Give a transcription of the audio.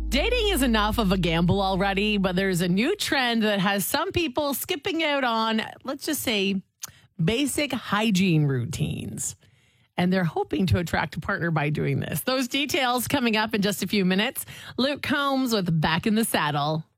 Dating is enough of a gamble already, but there's a new trend that has some people skipping out on, let's just say, basic hygiene routines. And they're hoping to attract a partner by doing this. Those details coming up in just a few minutes. Luke Combs with Back in the Saddle.